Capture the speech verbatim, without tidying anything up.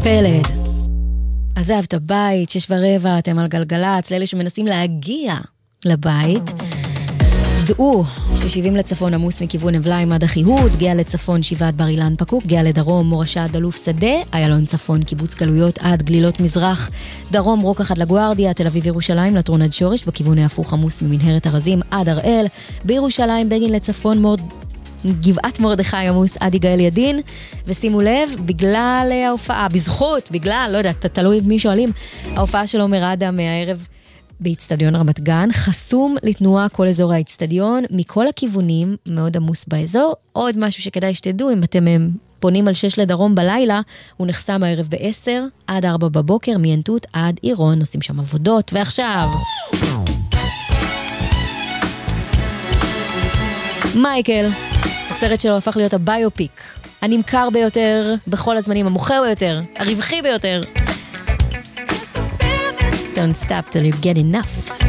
פלד, עזב את הבית, שש ורבע, אתם על גלגלץ, לאלה שמנסים להגיע לבית. דעו ששבעים לצפון עמוס מכיוון אבליים עד אחיהוד, גאה לצפון שבעת בר אילן פקוק, גאה לדרום מורשה עד אלוף שדה, איילון צפון קיבוץ גלויות עד גלילות מזרח, דרום רוקח עד לגוארדיה, תל אביב ירושלים לטרון עד שורש, בכיוון ההפוך עמוס ממנהרת הרזים עד הראל, בירושלים בגין לצפון מורד גבעת מרדכי עמוס עד יגאל ידין, ושימו לב, בגלל ההופעה, בזכות, בגלל, לא יודעת, תלוי מי שואלים, ההופעה של עומר אדם מהערב באצטדיון רמת גן, חסום לתנועה כל אזור האצטדיון, מכל הכיוונים, מאוד עמוס באזור. עוד משהו שכדאי שתדעו, אם אתם פונים על שש לדרום בלילה, הוא נחסם הערב בעשר, עד ארבע בבוקר, מיינטות עד עירון, עושים שם עבודות, ועכשיו... מייקל, הסרט שלו הפך להיות הביופיק, הנמכר ביותר בכל הזמנים, המוכר ביותר, הרווחי ביותר. Don't stop till you get enough.